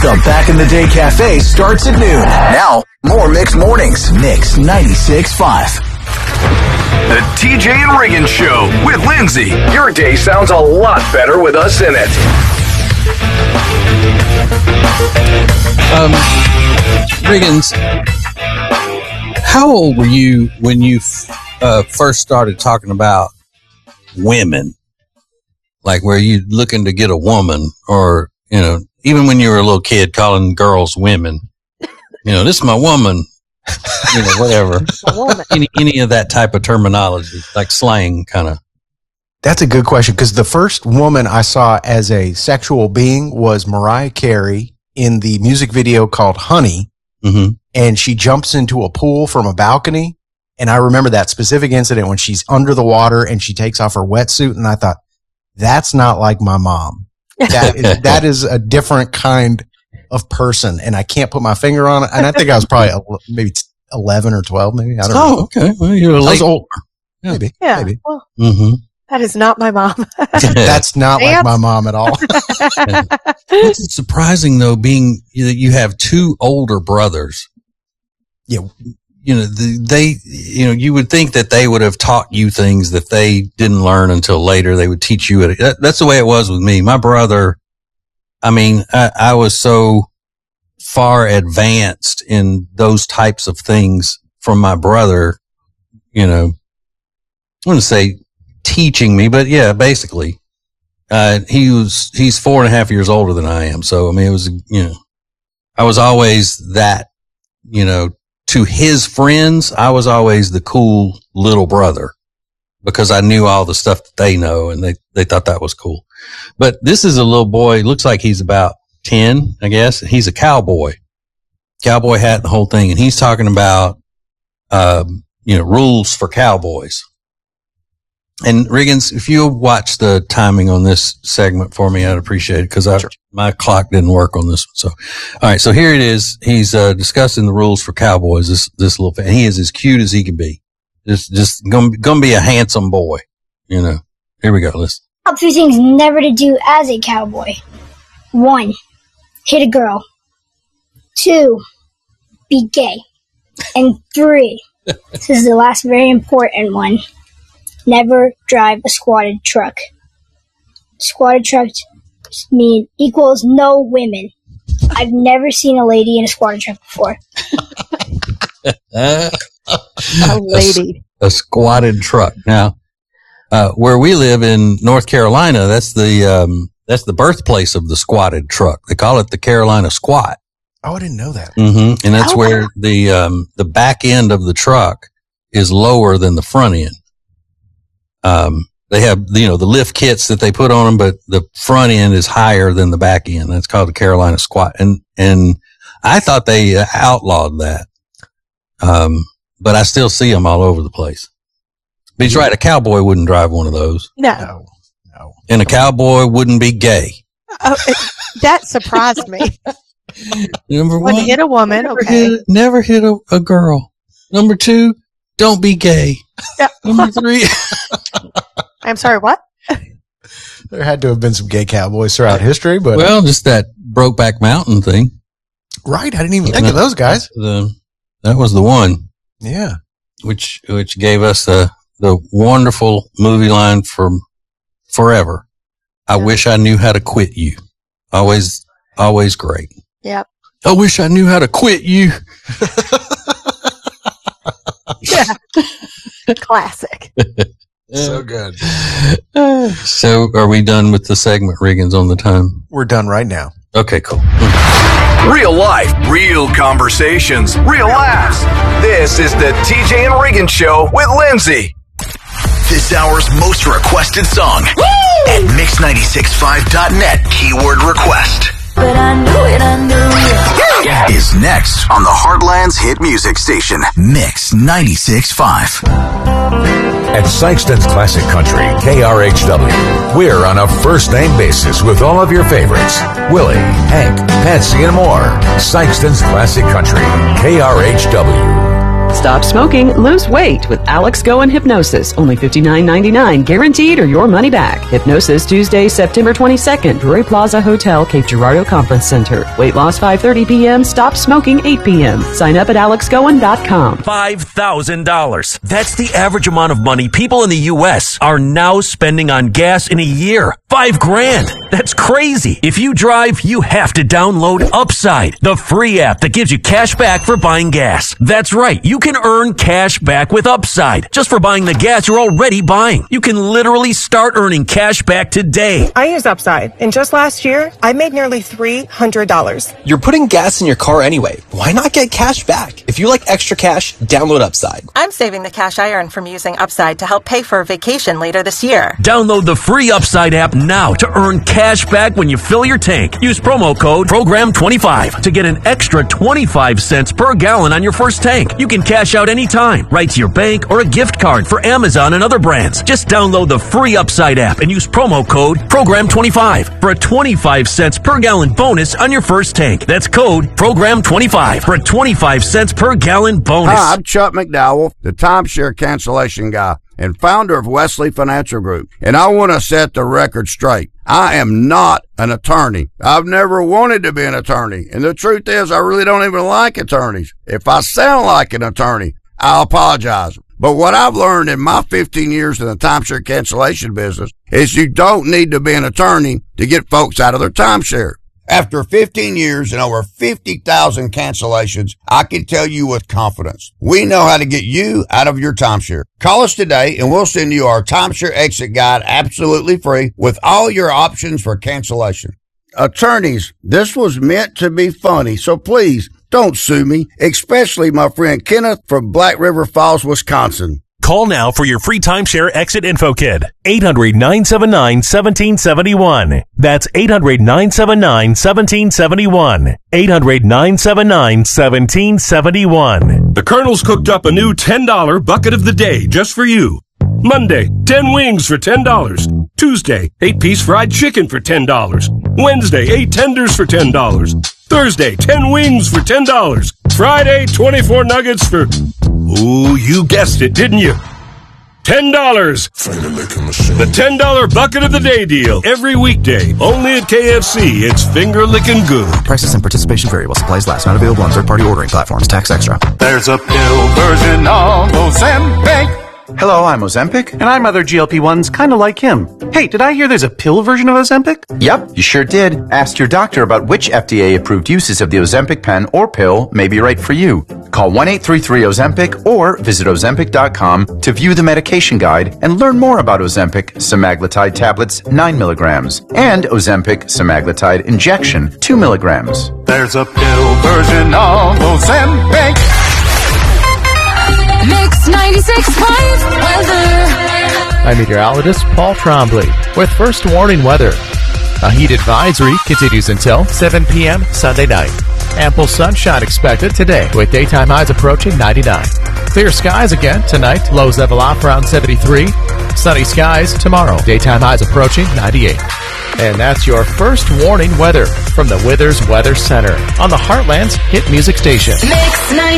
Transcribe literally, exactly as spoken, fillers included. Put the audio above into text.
The Back in the Day Cafe starts at noon. Now, more Mix Mornings. Mix ninety-six point five. The T J and Riggins Show with Lindsay. Your day sounds a lot better with us in it. Um, Riggins, how old were you when you uh, first started talking about women? Like, were you looking to get a woman, or, you know, even when you were a little kid calling girls women, you know, this is my woman, you know, whatever. any, any of that type of terminology, like slang kind of. That's a good question, because the first woman I saw as a sexual being was Mariah Carey in the music video called Honey. Mm-hmm. And she jumps into a pool from a balcony. And I remember that specific incident when she's under the water and she takes off her wetsuit. And I thought, that's not like my mom. That is, that is a different kind of person. And I can't put my finger on it. And I think I was probably maybe eleven or twelve, maybe. I don't oh, know. okay. Well, you were I was late. older. Yeah. Maybe. Yeah. Maybe. Well, Mm-hmm. that is not my mom. That's not like my mom at all. It's surprising, though, being that you have two older brothers. Yeah. You know, the, they, you know, you would think that they would have taught you things that they didn't learn until later. They would teach you it. That, that's the way it was with me. My brother, I mean, I, I was so far advanced in those types of things from my brother, you know, I wouldn't say teaching me, but yeah, basically, uh, he was, he's four and a half years older than I am. So, I mean, it was, you know, I was always that, you know, to his friends, I was always the cool little brother because I knew all the stuff that they know, and they, they thought that was cool. But this is a little boy, looks like he's about ten, I guess. He's a cowboy, cowboy hat, and the whole thing. And he's talking about, um, you know, rules for cowboys. And Riggins, if you watch the timing on this segment for me, I'd appreciate it, because sure. my clock didn't work on this one. So, all right. So here it is. He's uh, discussing the rules for cowboys. This this little, and he is as cute as he can be. Just just gonna gonna be a handsome boy. You know. Here we go. Listen. Top three things never to do as a cowboy. One, hit a girl. Two, be gay. And three, this is the last very important one. Never drive a squatted truck. Squatted truck mean equals no women. I've never seen a lady in a squatted truck before. uh, a lady. A, a squatted truck. Now, uh, where we live in North Carolina, that's the um, that's the birthplace of the squatted truck. They call it the Carolina Squat. Oh, I didn't know that. Mm-hmm. And that's oh, where wow. the um, the back end of the truck is lower than the front end. Um, they have, you know, the lift kits that they put on them, but the front end is higher than the back end. That's called the Carolina Squat. And, and I thought they outlawed that. Um, but I still see them all over the place. But he's right. A cowboy wouldn't drive one of those. No. No. No. And a cowboy wouldn't be gay. Oh, it, that surprised me. Number one. Wouldn't hit a woman. Never Okay. hit, never hit a, a girl. Number two, don't be gay. Yeah. Number three. I'm sorry, what? There had to have been some gay cowboys throughout history, but. Well, just that Brokeback Mountain thing. Right. I didn't even think of those guys. The, that was the one. Yeah. Which, which gave us the, the wonderful movie line from forever. I wish I knew how to quit you. Always, always great. Yep. I wish I knew how to quit you. Yeah. Classic. So good. So are we done with the segment, Riggins, on the time? We're done right now. Okay, cool. Real life, real conversations, real laughs. This is the T J and Riggins Show with Lindsay. This hour's most requested song Woo! At mix nine six five dot net, keyword request. But I knew it, I knew it. Is next on the Heartland's hit music station, Mix ninety-six point five. At Sykeston's Classic Country, K R H W, we're on a first-name basis with all of your favorites. Willie, Hank, Patsy, and more. Sykeston's Classic Country, K R H W. Stop smoking, lose weight with Alex Goen Hypnosis. Only fifty-nine ninety-nine, guaranteed or your money back. Hypnosis Tuesday, September twenty-second, Drury Plaza Hotel, Cape Girardeau Conference Center. Weight loss five thirty p.m., stop smoking eight p.m. Sign up at alex goen dot com. five thousand dollars. That's the average amount of money people in the U S are now spending on gas in a year. Five grand. That's crazy. If you drive, you have to download Upside, the free app that gives you cash back for buying gas. That's right. You can earn cash back with Upside just for buying the gas you're already buying. You can literally start earning cash back today. I use Upside, and just last year, I made nearly three hundred dollars. You're putting gas in your car anyway. Why not get cash back? If you like extra cash, download Upside. I'm saving the cash I earn from using Upside to help pay for a vacation later this year. Download the free Upside app now to earn cash back when you fill your tank. Use promo code program twenty-five to get an extra twenty-five cents per gallon on your first tank. You can cash out anytime, right to your bank or a gift card for Amazon and other brands. Just download the free Upside app and use promo code program twenty-five for a twenty-five cents per gallon bonus on your first tank. That's code program twenty-five for a twenty-five cents per gallon bonus. Hi, I'm Chuck McDowell, the timeshare cancellation guy and founder of Wesley Financial Group. And I want to set the record straight. I am not an attorney. I've never wanted to be an attorney. And the truth is, I really don't even like attorneys. If I sound like an attorney, I'll apologize. But what I've learned in my fifteen years in the timeshare cancellation business is you don't need to be an attorney to get folks out of their timeshare. After fifteen years and over fifty thousand cancellations, I can tell you with confidence, we know how to get you out of your timeshare. Call us today and we'll send you our timeshare exit guide absolutely free with all your options for cancellation. Attorneys, this was meant to be funny, so please don't sue me, especially my friend Kenneth from Black River Falls, Wisconsin. Call now for your free timeshare exit info kit. eight hundred, nine seven nine, one seven seven one. That's eight hundred, nine seven nine, one seven seven one. eight hundred, nine seven nine, one seven seven one. The Colonel's cooked up a new ten dollar bucket of the day just for you. Monday, ten wings for ten dollars. Tuesday, eight piece fried chicken for ten dollars. Wednesday, eight tenders for ten dollars. Thursday, ten wings for ten dollars. Friday, twenty-four nuggets for... Ooh, you guessed it, didn't you? ten dollars. The ten dollar bucket of the day deal. Every weekday. Only at K F C. It's finger licking good. Prices and participation vary while supplies last. Not available on third-party ordering platforms. Tax extra. There's a pill version of Ozempic. Hello, I'm Ozempic, and I'm other G L P ones kind of like him. Hey, did I hear there's a pill version of Ozempic? Yep, you sure did. Ask your doctor about which F D A-approved uses of the Ozempic pen or pill may be right for you. Call one eight three three Ozempic or visit ozempic dot com to view the medication guide and learn more about Ozempic semaglutide tablets nine milligrams and Ozempic semaglutide injection two milligrams. There's a pill version of Ozempic. Mix ninety-six point five weather. I'm meteorologist Paul Trombley with first warning weather. A heat advisory continues until seven p.m. Sunday night. Ample sunshine expected today with daytime highs approaching ninety-nine. Clear skies again tonight. Lows level off around seventy-three. Sunny skies tomorrow. Daytime highs approaching ninety-eight. And that's your first warning weather from the Withers Weather Center on the Heartland's hit music station. Mix ninety-six.